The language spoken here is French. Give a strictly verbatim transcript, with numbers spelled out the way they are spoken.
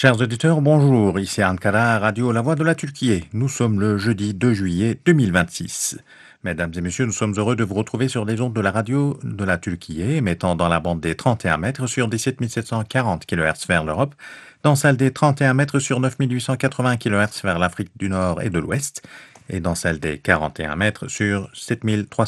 Chers auditeurs, bonjour, ici Ankara, Radio La Voix de la Turquie. Nous sommes le jeudi deux juillet deux mille vingt-six. Mesdames et messieurs, nous sommes heureux de vous retrouver sur les ondes de la radio de la Turquie, émettant dans la bande des trente et un mètres sur dix-sept mille sept cent quarante kilohertz vers l'Europe, dans celle des trente et un mètres sur neuf mille huit cent quatre-vingts kilohertz vers l'Afrique du Nord et de l'Ouest, et dans celle des quarante et un mètres sur sept mille trois cents